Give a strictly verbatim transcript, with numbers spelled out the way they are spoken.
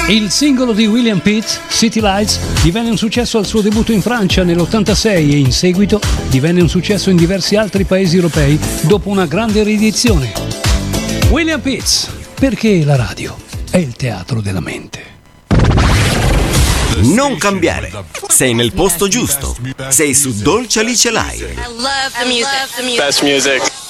Il singolo di William Pitt, City Lights, divenne un successo al suo debutto in Francia nell'ottantasei e in seguito divenne un successo in diversi altri paesi europei dopo una grande riedizione. William Pitt, perché la radio è il teatro della mente. Non cambiare, sei nel posto giusto, sei su Dolce Alice Live. I love the music. Best music.